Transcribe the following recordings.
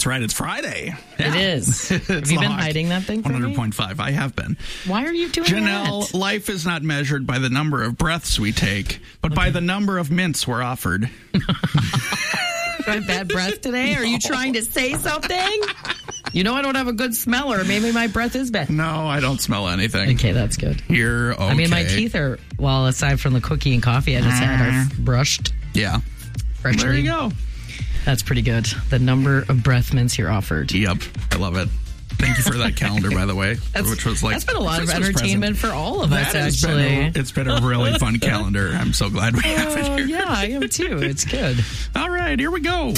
That's right. It's Friday. Yeah. It is. Have you been hiding that thing from me? 100.5. I have been. Why are you doing Janelle, that? life is not measured by the number of breaths we take, but by the number of mints we're offered. Do I have bad breath today? Are you trying to say something? You know I don't have a good smell, or maybe my breath is bad. No, I don't smell anything. Okay, that's good. You're okay. I mean, my teeth are, well, aside from the cookie and coffee I just had, are brushed. Yeah. Freshly. There you go. That's pretty good. The number of breath mints you're offered. Yep. I love it. Thank you for that calendar, by the way. Which was like, that's been a lot of entertainment for all of us, actually. It's been a really fun calendar. I'm so glad we have it here. Yeah, I am too. It's good. All right, here we go.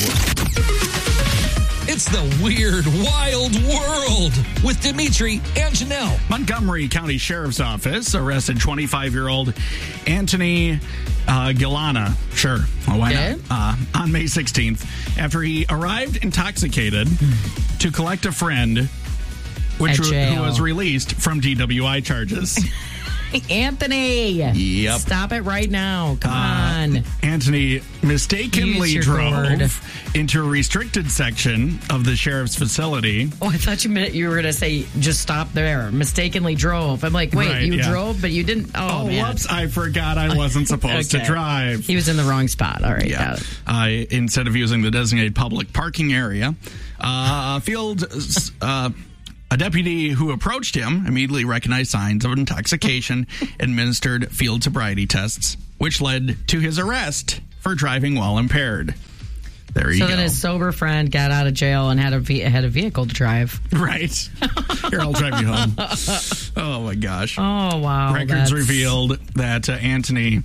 It's the Weird Wild World with Dimitri and Janelle. Montgomery County Sheriff's Office arrested 25-year-old Anthony Gilana. Sure. Well, why not? On May 16th, after he arrived intoxicated to collect a friend who was released from DWI charges. Anthony! Yep. Stop it right now. Come on. Anthony mistakenly drove into a restricted section of the sheriff's facility. Oh, I thought you were going to say just stop there. Mistakenly drove. I'm like, wait, drove, but you didn't? Oh, man. Whoops. I forgot I wasn't supposed to drive. He was in the wrong spot. All right. Yeah. Instead of using the designated public parking area, a deputy who approached him immediately recognized signs of intoxication, administered field sobriety tests, which led to his arrest for driving while impaired. There you go. So then his sober friend got out of jail and had a vehicle to drive. Right. Here, I'll drive you home. Oh, my gosh. Oh, wow. Records revealed that Anthony,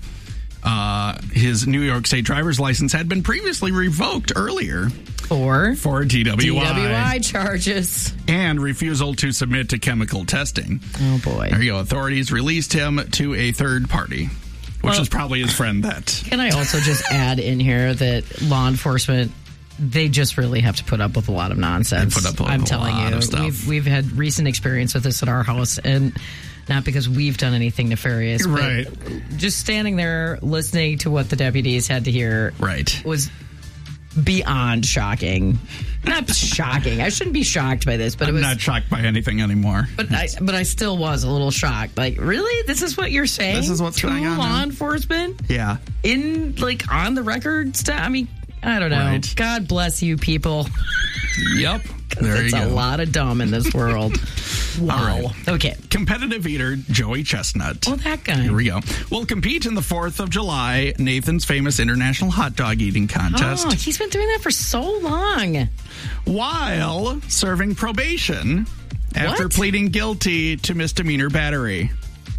his New York State driver's license had been previously revoked earlier. For DWI charges. And refusal to submit to chemical testing. Oh, boy. There you go. Authorities released him to a third party, which is probably his friend that. Can I also just add in here that law enforcement, they just really have to put up with a lot of nonsense. They put up with I'm a telling lot you, of stuff. We've had recent experience with this at our house, and not because we've done anything nefarious, right? But just standing there listening to what the deputies had to hear, right, was beyond shocking. Not shocking. I shouldn't be shocked by this, but I'm not shocked by anything anymore. But I still was a little shocked. Like, really? This is what you're saying? This is what's going on law now? Enforcement? Yeah. On the record stuff? I mean, I don't know. Right. God bless you people. Yep. There you go. There's a lot of dumb in this world. Wow. All right. Okay. Competitive eater Joey Chestnut. Oh, that guy. Here we go. Will compete in the 4th of July Nathan's Famous International Hot Dog Eating Contest. Oh, he's been doing that for so long. While serving probation after pleading guilty to misdemeanor battery.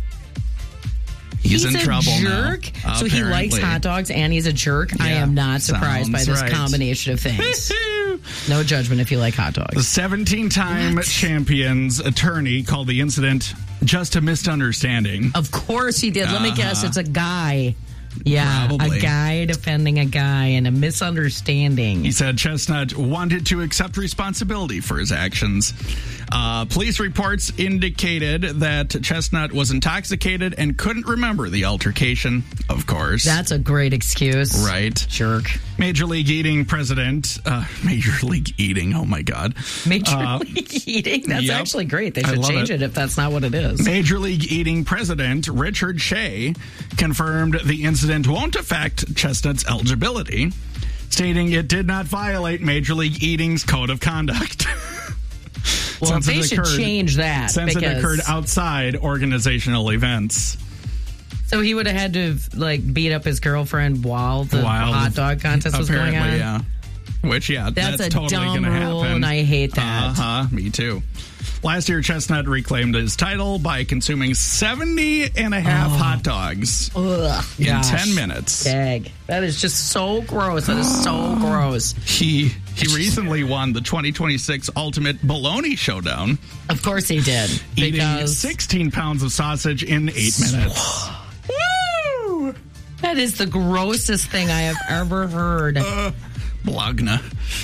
He's in trouble jerk. now. So he likes hot dogs and he's a jerk. Yeah, I am not surprised by this combination of things. No judgment if you like hot dogs. The 17-time champion's attorney called the incident just a misunderstanding. Of course he did. Let me guess, it's a guy. Yeah, probably. A guy defending a guy in a misunderstanding. He said Chestnut wanted to accept responsibility for his actions. Police reports indicated that Chestnut was intoxicated and couldn't remember the altercation, of course. That's a great excuse. Right. Jerk. Major League Eating president, Major League Eating, oh my God. Major League Eating? That's actually great. They should change it if that's not what it is. Major League Eating president Richard Shea confirmed the incident won't affect Chestnut's eligibility, stating it did not violate Major League Eating's code of conduct. Well, they should change that. Since it occurred outside organizational events. So he would have had to beat up his girlfriend while the hot dog contest was going on? Yeah. Which, that's a totally dumb going to rule, happen. and I hate that. Me too. Last year, Chestnut reclaimed his title by consuming 70 and a half hot dogs in 10 minutes. Dang. That is just so gross. That is so gross. He recently won the 2026 Ultimate Bologna Showdown. Of course he did. Eating 16 pounds of sausage in 8 minutes. Woo! That is the grossest thing I have ever heard. Blogna.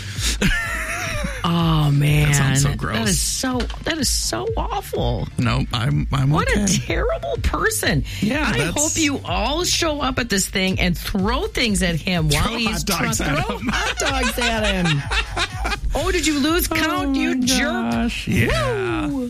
Oh man, that sounds so gross. That is so awful. No, I'm what okay. a terrible person. Yeah, I hope you all show up at this thing and throw things at him while he's hot dogs at him. Hot dogs at him. Oh, did you lose count, you jerk? Yeah. Woo.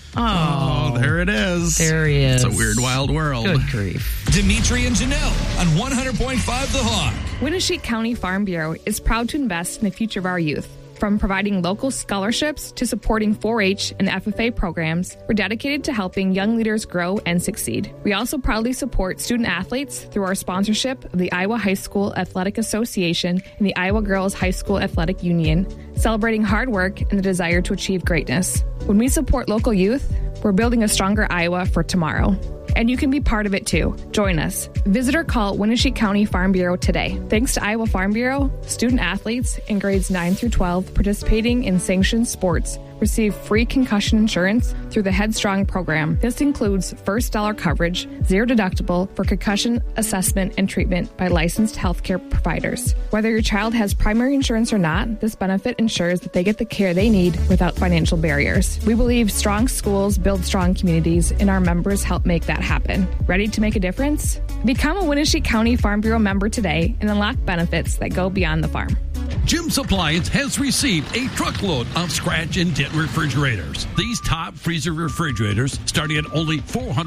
Oh, there it is. There he is. It's a weird, wild world. Good grief. Dimitri and Janelle on 100.5 The Hawk. Winneshiek County Farm Bureau is proud to invest in the future of our youth. From providing local scholarships to supporting 4-H and FFA programs, we're dedicated to helping young leaders grow and succeed. We also proudly support student athletes through our sponsorship of the Iowa High School Athletic Association and the Iowa Girls High School Athletic Union, celebrating hard work and the desire to achieve greatness. When we support local youth, we're building a stronger Iowa for tomorrow. And you can be part of it too. Join us. Visit or call Winneshiek County Farm Bureau today. Thanks to Iowa Farm Bureau, student athletes in grades 9 through 12 participating in sanctioned sports receive free concussion insurance through the Headstrong program. This includes first dollar coverage, zero deductible for concussion assessment and treatment by licensed healthcare providers. Whether your child has primary insurance or not, this benefit ensures that they get the care they need without financial barriers. We believe strong schools build strong communities, and our members help make that happen. Ready to make a difference? Become a Winneshiek County Farm Bureau member today and unlock benefits that go beyond the farm. Jim's Appliance has received a truckload of scratch and dent refrigerators. These top freezer refrigerators, starting at only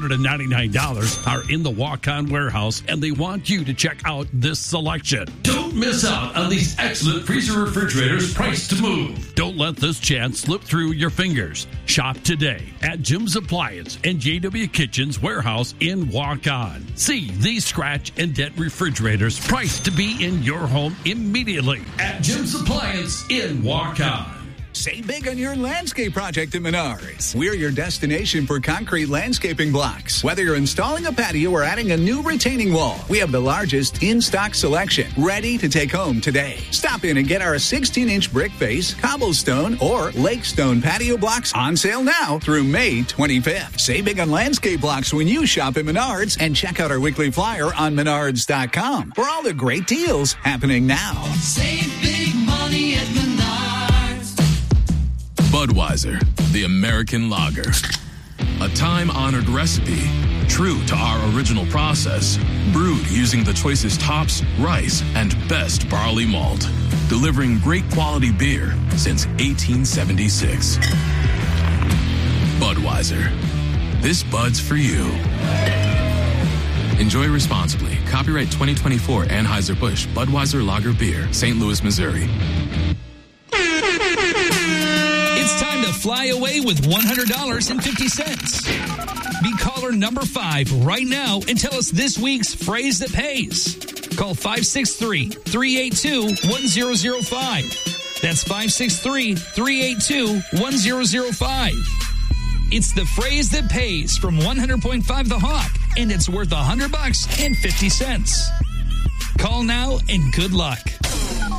$499, are in the walk-on warehouse, and they want you to check out this selection. Don't miss out on these excellent freezer refrigerators priced to move. Don't let this chance slip through your fingers. Shop today at Jim's Appliance and JW Kitchen's warehouse in Walk-On. See these scratch and dent refrigerators priced to be in your home immediately at Jim's Appliance in Walk-On. Save big on your landscape project at Menards. We're your destination for concrete landscaping blocks. Whether you're installing a patio or adding a new retaining wall, we have the largest in-stock selection ready to take home today. Stop in and get our 16-inch brick face, cobblestone, or lakestone patio blocks on sale now through May 25th. Save big on landscape blocks when you shop at Menards, and check out our weekly flyer on menards.com for all the great deals happening now. Save big money at Menards. Budweiser, the American lager. A time-honored recipe, true to our original process, brewed using the choicest hops, rice, and best barley malt, delivering great quality beer since 1876. Budweiser. This Bud's for you. Enjoy responsibly. Copyright 2024 Anheuser-Busch Budweiser Lager Beer, St. Louis, Missouri. It's time to fly away with $100.50. Be caller number 5 right now and tell us this week's phrase that pays. Call 563-382-1005. That's 563-382-1005. It's the phrase that pays from 100.5 The Hawk, and it's worth $100.50. Call now and good luck.